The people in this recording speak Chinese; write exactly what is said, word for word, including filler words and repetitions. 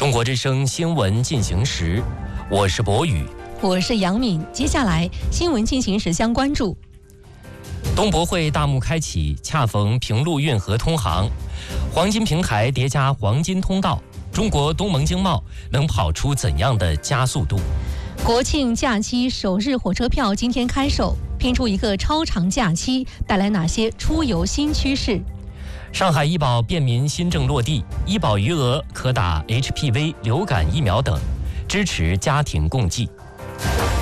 中国之声新闻进行时，我是博宇， 我是杨敏。接下来新闻进行时相关注。 东博会大幕开启，恰逢平陆运河通航，黄金平台叠加黄金通道，中国东盟经贸能跑出怎样的加速度？ 国庆假期首日火车票今天开售，拼出一个超长假期，带来哪些出游新趋势？ 上海医保便民新政落地，医保余额可打 H P V 流感疫苗等，支持家庭共济。